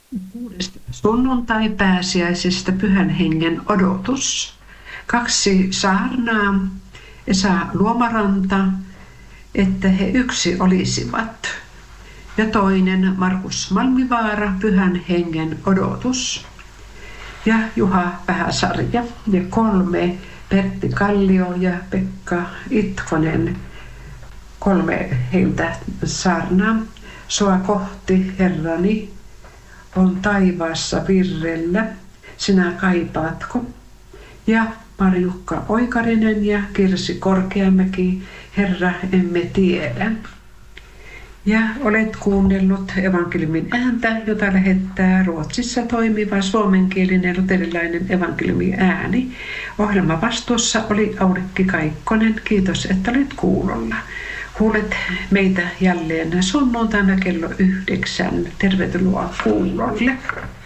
Uudesta sunnuntai-pääsiäisestä Pyhän Hengen odotus. 2 saarnaa, Esa Luomaranta, että he yksi olisivat. Ja toinen Markus Malmivaara, Pyhän Hengen odotus. Ja Juha Vähäsarja. Ja 3 Pertti Kallio ja Pekka Itkonen. 3 heiltä saarnaa. Sua kohti, Herrani, on taivaassa virrellä, sinä kaipaatko? Ja Marjukka Oikarinen ja Kirsi Korkeamäki, Herra, emme tiedä. Ja olet kuunnellut evankeliumin ääntä, jota lähettää Ruotsissa toimiva suomenkielinen luterilainen evankeliumin ääni. Ohjelman vastuussa oli Aulikki Kaikkonen. Kiitos, että olet kuulolla. Kuulet meitä jälleen sunnuntaina kello 9. Tervetuloa kuulolle.